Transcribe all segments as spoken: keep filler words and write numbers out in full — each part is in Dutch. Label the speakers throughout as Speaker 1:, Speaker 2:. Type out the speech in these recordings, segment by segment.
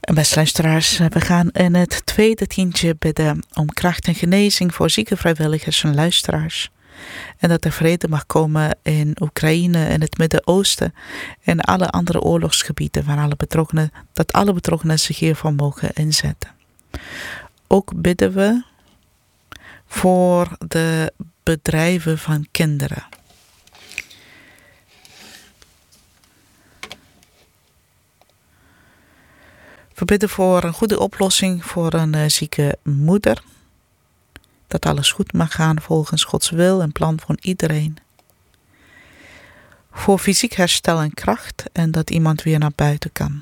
Speaker 1: Beste luisteraars, we gaan in het tweede tientje bidden om kracht en genezing voor zieke vrijwilligers en luisteraars. En dat er vrede mag komen in Oekraïne en het Midden-Oosten en alle andere oorlogsgebieden waar alle betrokkenen, dat alle betrokkenen zich hiervoor mogen inzetten. Ook bidden we voor de bedrijven van kinderen. We bidden voor een goede oplossing voor een uh, zieke moeder. Dat alles goed mag gaan volgens Gods wil en plan van iedereen. Voor fysiek herstel en kracht en dat iemand weer naar buiten kan.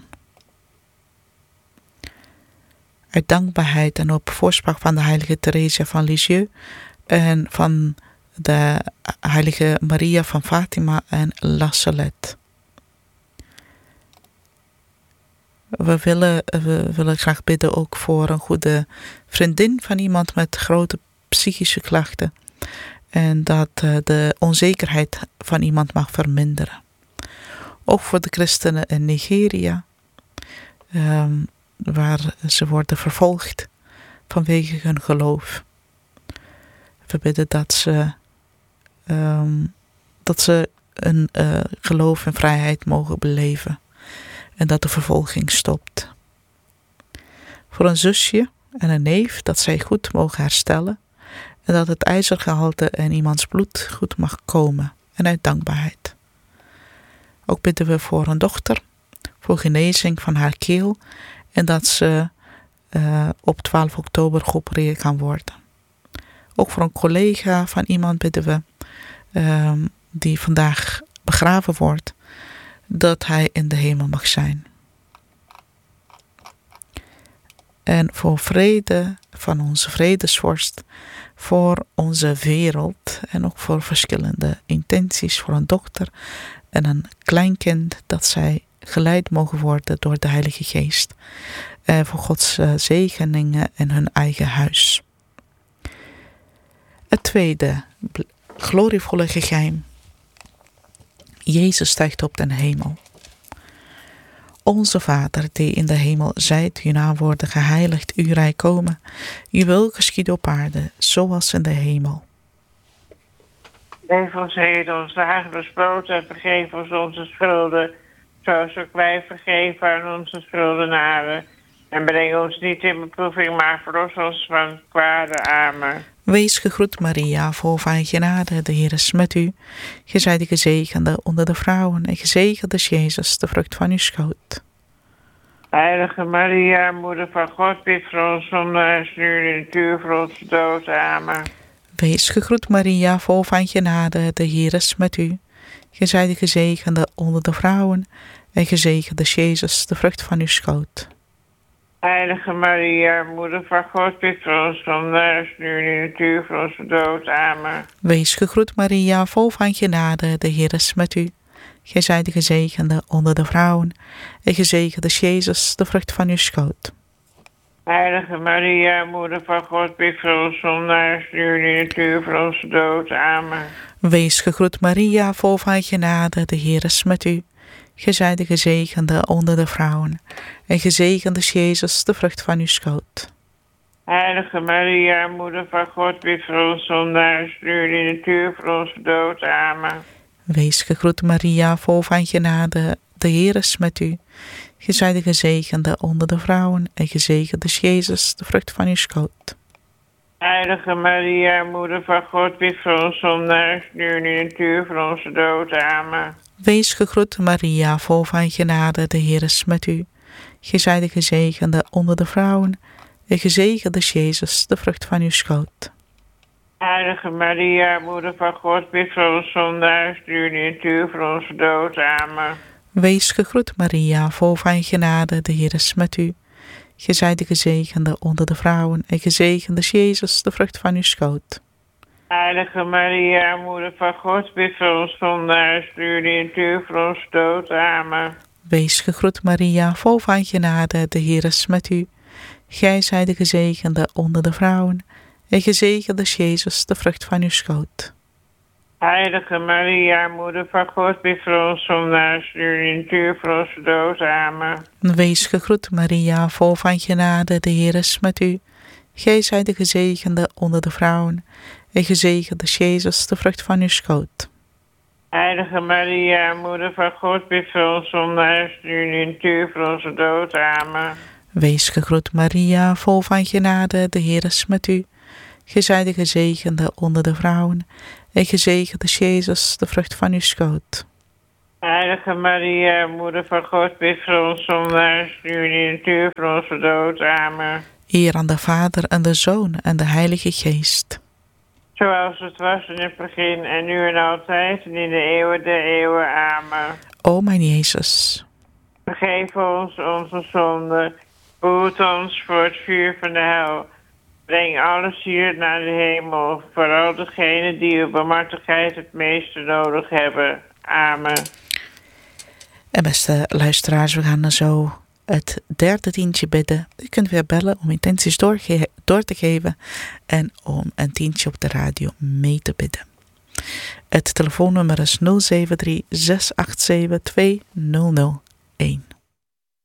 Speaker 1: Uit dankbaarheid en op voorspraak van de heilige Theresia van Lisieux en van de heilige Maria van Fatima en La Salette. We willen, we willen graag bidden ook voor een goede vriendin van iemand met grote psychische klachten. En dat uh, de onzekerheid van iemand mag verminderen. Ook voor de christenen in Nigeria. Um, waar ze worden vervolgd vanwege hun geloof. We bidden dat ze, um, dat ze een uh, geloof en vrijheid mogen beleven. En dat de vervolging stopt. Voor een zusje en een neef dat zij goed mogen herstellen. En dat het ijzergehalte in iemands bloed goed mag komen. En uit dankbaarheid. Ook bidden we voor een dochter. Voor genezing van haar keel. En dat ze uh, op twaalf oktober geopereerd kan worden. Ook voor een collega van iemand bidden we. Uh, die vandaag begraven wordt. Dat hij in de hemel mag zijn. En voor vrede van onze vredesvorst, voor onze wereld en ook voor verschillende intenties, voor een dochter en een kleinkind, dat zij geleid mogen worden door de Heilige Geest. En voor Gods zegeningen in hun eigen huis. Het tweede glorievolle geheim. Jezus stijgt op den hemel. Onze Vader, die in de hemel zijt, uw naam worden geheiligd, uw rijk komen. Uw wil geschieden op aarde, zoals in de hemel.
Speaker 2: Geef ons heden ons dagelijks brood en vergeef ons onze schulden, zoals ook wij vergeven aan onze schuldenaren. En breng ons niet in beproeving, maar verlos ons van het kwade. Amen.
Speaker 1: Wees gegroet, Maria, vol van genade, de Heer is met u. Gij zijt de gezegende onder de vrouwen, en gezegend is Jezus, de vrucht van uw schoot.
Speaker 2: Heilige Maria, moeder van God, bid voor ons zondaars, nu in het uur van onze dood. Amen.
Speaker 1: Wees gegroet, Maria, vol van genade, de Heer is met u. Gij zijt de gezegende onder de vrouwen, en gezegend is Jezus, de vrucht van uw schoot.
Speaker 2: Heilige Maria, moeder van God, bid voor ons zondaars, nu in het uur van onze dood. Amen.
Speaker 1: Wees gegroet, Maria, vol van genade, de Heer is met u. Gij zijt de gezegende onder de vrouwen, en gezegend is Jezus, de vrucht van uw schoot.
Speaker 2: Heilige Maria, moeder van God, bid voor ons zondaars, nu in het uur van onze dood. Amen.
Speaker 1: Wees gegroet, Maria, vol van genade, de Heer is met u. Gij zijt de gezegende onder de vrouwen, en gezegend is Jezus, de vrucht van uw schoot.
Speaker 2: Heilige Maria, moeder van God, bid voor ons zondaars, nu in het uur van onze dood. Amen.
Speaker 1: Wees gegroet, Maria, vol van genade, de Heer is met u. Gij zijt de gezegende onder de vrouwen, en gezegend is Jezus, de vrucht van uw schoot.
Speaker 2: Heilige Maria, moeder van God, bid voor ons zondaars, nu in het uur van onze dood. Amen.
Speaker 1: Wees gegroet, Maria, vol van genade, de Heer is met u. Gij zijt de gezegende onder de vrouwen, en gezegend is Jezus, de vrucht van uw schoot.
Speaker 2: Heilige Maria, moeder van God, bid voor ons zondaars, nu in het uur van onze dood. Amen.
Speaker 1: Wees gegroet, Maria, vol van genade, de Heer is met u. Gij zijt de gezegende onder de vrouwen, en gezegend is Jezus, de vrucht van uw schoot.
Speaker 2: Heilige Maria, moeder van God, bid voor ons zondaars, nu in het uur van onze dood. Amen.
Speaker 1: Wees gegroet, Maria, vol van genade, de Heer is met u. Gij zijt de gezegende onder de vrouwen, en gezegend is Jezus, de vrucht van uw schoot.
Speaker 2: Heilige Maria, Moeder van God, bid voor ons zondaars, nu en in het uur van onze dood. Amen.
Speaker 1: Wees gegroet, Maria, vol van genade, de Heer is met u. Gij zijt de gezegende onder de vrouwen, en gezegend is Jezus, de vrucht van uw schoot.
Speaker 2: Heilige Maria, Moeder van God, bid voor ons zondaars, nu en in het uur van onze dood. Amen.
Speaker 1: Wees gegroet, Maria, vol van genade, de Heer is met u. Gij zijt de gezegende onder de vrouwen, en gezegend is Jezus, de vrucht van uw schoot.
Speaker 2: Heilige Maria, Moeder van God, bid voor ons zondaars, nu en in het uur van onze dood. Amen.
Speaker 1: Eer aan de Vader en de Zoon en de Heilige Geest.
Speaker 2: Zoals het was in het begin en nu en altijd en in de eeuwen der eeuwen. Amen.
Speaker 1: O mijn Jezus,
Speaker 2: Vergeef ons onze zonden, behoed ons voor het vuur van de hel. Breng alle zielen naar de hemel, vooral degenen die uw barmhartigheid het meeste nodig hebben. Amen.
Speaker 1: en beste luisteraars, we gaan dan zo het derde tientje bidden. U kunt weer bellen om intenties doorge- door te geven en om een tientje op de radio mee te bidden. Het telefoonnummer is nul zeven drie zes acht zeven twee nul nul een.